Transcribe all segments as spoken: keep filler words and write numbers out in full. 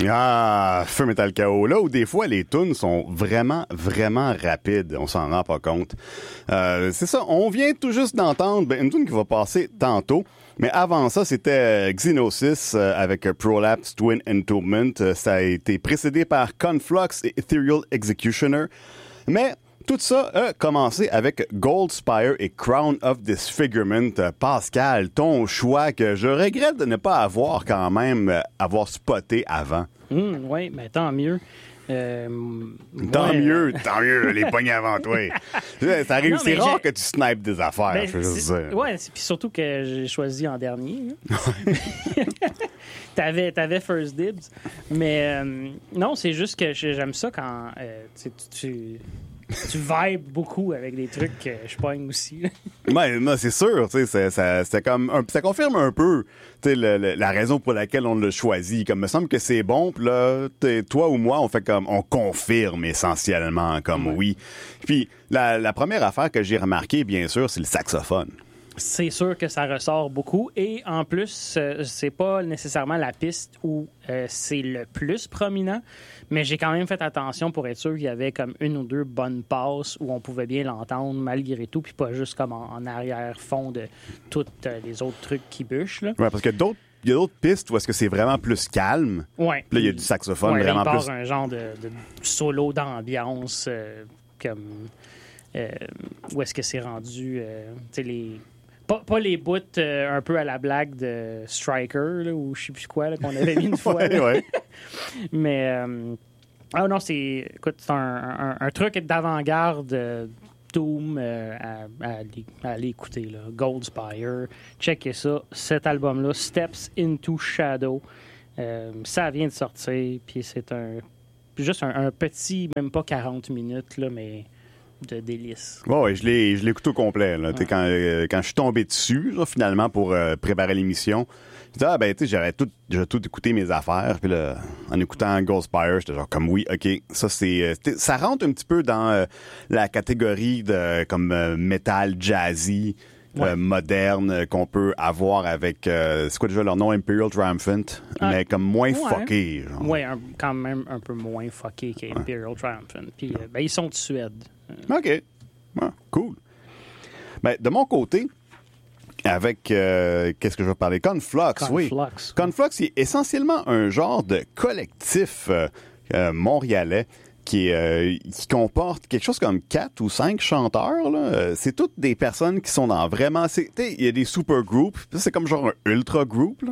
Ah, Feu Metal Chaos, là où des fois les tunes sont vraiment, vraiment rapides, on s'en rend pas compte. Euh, c'est ça, on vient tout juste d'entendre ben, une tune qui va passer tantôt, mais avant ça, c'était Xenosis euh, avec Prolapse Twin Entombment. Euh, ça a été précédé par Conflux et Ethereal Executioner, mais tout ça a commencé avec Goldspire et Crown of Disfigurement. Pascal, ton choix que je regrette de ne pas avoir quand même avoir spoté avant. Mmh, oui, mais tant mieux. Euh, tant ouais, mieux, tant mieux, les pognets avant toi. Ça arrive, Non, c'est rare j'ai... que tu snipes des affaires, ben, je veux juste dire. Ouais, puis surtout que j'ai choisi en dernier. t'avais, t'avais First Dibs. Mais euh, non, c'est juste que j'aime ça quand euh, tu... tu tu vibes beaucoup avec des trucs que je pogne aussi. Ouais, non, c'est sûr, tu sais, ça, ça, comme un, ça confirme un peu, tu sais, le, le, la raison pour laquelle on l'a choisi. Comme, il me semble que c'est bon, puis là, toi ou moi, on fait comme, on confirme essentiellement, comme ouais. oui. Puis la, la première affaire que j'ai remarqué, bien sûr, c'est le saxophone. C'est sûr que ça ressort beaucoup. Et en plus, euh, c'est pas nécessairement la piste où euh, c'est le plus prominent, mais j'ai quand même fait attention pour être sûr qu'il y avait comme une ou deux bonnes passes où on pouvait bien l'entendre malgré tout, puis pas juste comme en, en arrière-fond de tous euh, les autres trucs qui bûchent. Là. Ouais, parce que d'autres il y a d'autres pistes où est-ce que c'est vraiment plus calme. Ouais. Là, il y a du saxophone ouais, vraiment là, il part plus... un genre de, de solo d'ambiance euh, comme... Euh, où est-ce que c'est rendu... Euh, tu sais, les... Pas, pas les bouts euh, un peu à la blague de Striker, là, ou je sais plus quoi, là, qu'on avait mis une fois. ouais, ouais. Mais... Euh, ah non, c'est... Écoute, c'est un, un, un truc d'avant-garde... Euh, Doom euh, à, à, à aller écouter, là. Goldspire, checkez ça, cet album-là, Steps into Shadow, euh, ça vient de sortir, puis c'est un juste un, un petit, même pas quarante minutes, là, mais de délice. Ouais, ouais, je l'ai, je l'ai écouté au complet, là. Ouais. Quand, euh, quand je suis tombé dessus, là, finalement, pour euh, préparer l'émission, je disais, ah, ben, tu sais, j'aurais tout, j'aurais tout écouté mes affaires. Puis là, en écoutant Goldspire, j'étais genre, comme oui, OK, ça, c'est. Ça rentre un petit peu dans euh, la catégorie de, comme, euh, metal jazzy, ouais. euh, moderne, euh, qu'on peut avoir avec, euh, c'est quoi déjà leur nom, Imperial Triumphant, ah, mais comme moins ouais. fucké. Genre. Ouais, un, quand même un peu moins fucké qu'Imperial ouais. Triumphant. Puis, euh, ben, ils sont de Suède. OK. Ouais, cool. Ben, de mon côté, avec, euh, qu'est-ce que je vais parler? Conflux, Conflux oui. Conflux, c'est essentiellement un genre de collectif euh, euh, montréalais qui, est, euh, qui comporte quelque chose comme quatre ou cinq chanteurs. Là. C'est toutes des personnes qui sont dans vraiment... Il y a des super groupes. C'est comme genre un ultra group.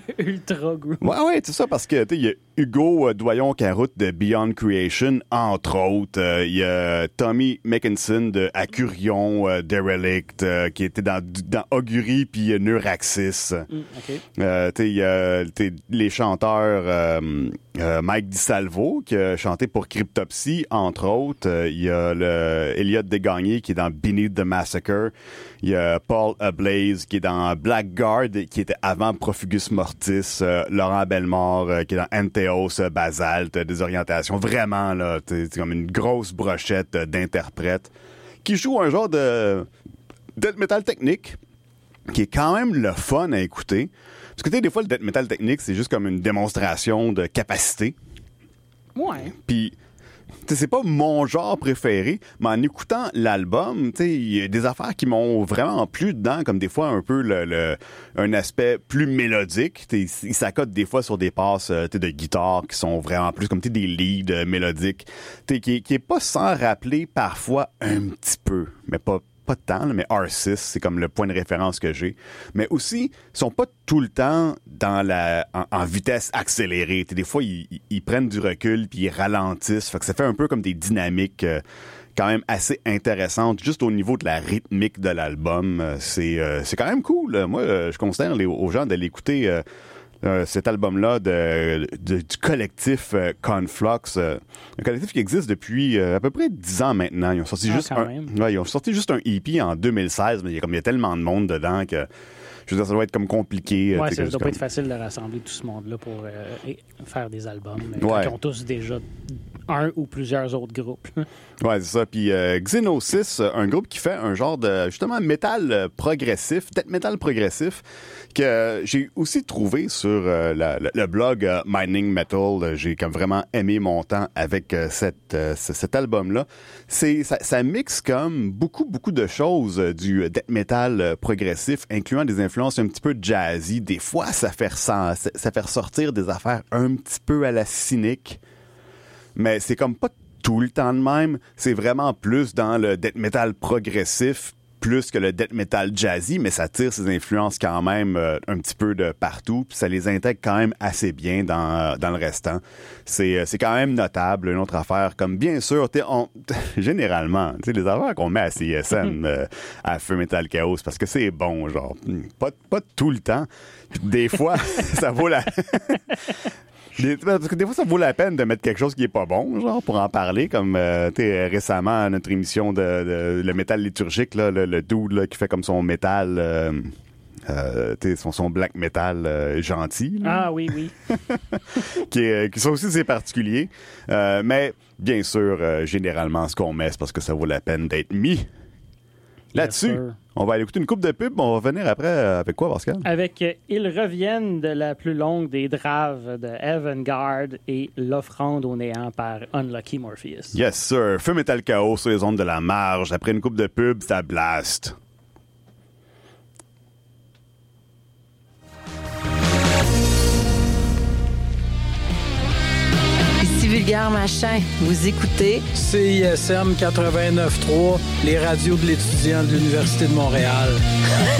ultra group. Ouais, ouais, c'est ça, parce que il y a Hugo euh, Doyon-Caroute de Beyond Creation, entre autres. Il euh, y a Tommy Mackinson de Accurion, euh, Derelict, euh, qui était dans, dans Augury puis euh, Neuraxis. Mm, okay. euh, il y a les chanteurs euh, euh, Mike DiSalvo, qui a chanté pour Cryptopsy, entre autres. Il euh, y a le Elliot Desgagnés, qui est dans Beneath the Massacre. Il y a Paul Ablaze, qui est dans Blackguard, qui était avant Profugus Mortis. Euh, Laurent Bellemare, euh, qui est dans Anteos, Basalte, Désorientation. Vraiment, là, c'est comme une grosse brochette d'interprètes qui jouent un genre de death metal technique qui est quand même le fun à écouter. Parce que, tu sais, des fois, le death metal technique, c'est juste comme une démonstration de capacité. Ouais. Puis, tu sais, c'est pas mon genre préféré, mais en écoutant l'album, tu sais, il y a des affaires qui m'ont vraiment plu dedans, comme des fois un peu le, le un aspect plus mélodique. Tu sais, il s'accote des fois sur des passes tu sais, de guitare qui sont vraiment plus comme tu sais, des leads euh, mélodiques, tu sais, qui, qui est pas sans rappeler parfois un petit peu, mais pas pas de temps, là, mais R six, c'est comme le point de référence que j'ai. Mais aussi, ils sont pas tout le temps dans la en, en vitesse accélérée. T'sais, des fois, ils, ils, ils prennent du recul puis ils ralentissent. Fait que ça fait un peu comme des dynamiques euh, quand même assez intéressantes, juste au niveau de la rythmique de l'album. Euh, c'est, euh, c'est quand même cool. Moi, euh, je conseille les, aux gens d'aller écouter euh, Euh, cet album-là de, de, du collectif euh, Conflux, euh, un collectif qui existe depuis euh, à peu près dix ans maintenant. Ils ont sorti ah, juste un, ouais, ils ont sorti juste un E P en deux mille seize, mais il y a comme il y a tellement de monde dedans que je veux dire ça doit être comme compliqué. Ouais, ça doit comme... pas être facile de rassembler tout ce monde-là pour euh, faire des albums euh, ouais. qui ont tous déjà un ou plusieurs autres groupes. Ouais, c'est ça. Puis euh, Xenosis, un groupe qui fait un genre de, justement, métal progressif, peut-être métal progressif, que j'ai aussi trouvé sur euh, la, le, le blog euh, Mining Metal. J'ai comme vraiment aimé mon temps avec euh, cette, euh, cet album-là. C'est, ça, ça mixe comme beaucoup, beaucoup de choses euh, du death metal progressif, incluant des influences un petit peu jazzy. Des fois, ça fait, ressent, ça, ça fait ressortir des affaires un petit peu à la cynique. Mais c'est comme pas tout le temps de même. C'est vraiment plus dans le death metal progressif, plus que le death metal jazzy, mais ça tire ses influences quand même euh, un petit peu de partout, puis ça les intègre quand même assez bien dans, euh, dans le restant. C'est, euh, c'est quand même notable, une autre affaire. Comme bien sûr, on, généralement, les affaires qu'on met à C S M, euh, à Feu Metal Chaos, parce que c'est bon, genre, pas, pas tout le temps. Puis des fois, ça vaut la... Des, parce que des fois, ça vaut la peine de mettre quelque chose qui est pas bon, genre, pour en parler, comme euh, t'sais, récemment à notre émission de, de le métal liturgique, là, le, le dude là, qui fait comme son métal, euh, euh, son, son black metal euh, gentil. Là. Ah oui, oui. qui, est, qui sont aussi assez particuliers. Euh, mais bien sûr, euh, généralement, ce qu'on met, c'est parce que ça vaut la peine d'être mis. Là-dessus, yes, on va aller écouter une coupe de pub, on va venir après avec quoi, Pascal? Avec euh, Ils reviennent de la plus longue des draves de Avantgarde et L'offrande au néant par Unlucky Morpheus. Yes, sir. Feu Metal Chaos sur les ondes de la marge. Après une coupe de pub, ça blast. Vulgaire Machin, vous écoutez C I S M quatre-vingt-neuf trois, les radios de l'étudiant de l'Université de Montréal.